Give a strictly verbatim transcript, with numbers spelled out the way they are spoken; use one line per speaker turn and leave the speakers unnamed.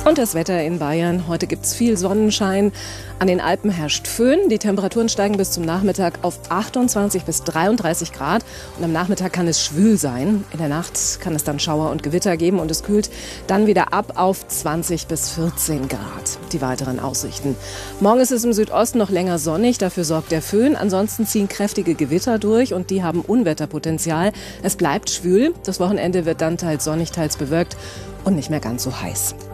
Und das Wetter in Bayern. Heute gibt es viel Sonnenschein. An den Alpen herrscht Föhn. Die Temperaturen steigen bis zum Nachmittag auf achtundzwanzig bis dreiunddreißig Grad. Und am Nachmittag kann es schwül sein. In der Nacht kann es dann Schauer und Gewitter geben. Und es kühlt dann wieder ab auf zwanzig bis vierzehn Grad. Die weiteren Aussichten. Morgen ist es im Südosten noch länger sonnig. Dafür sorgt der Föhn. Ansonsten ziehen kräftige Gewitter durch. Und die haben Unwetterpotenzial. Es bleibt schwül. Das Wochenende wird dann teils sonnig, teils bewölkt. Und nicht mehr ganz so heiß.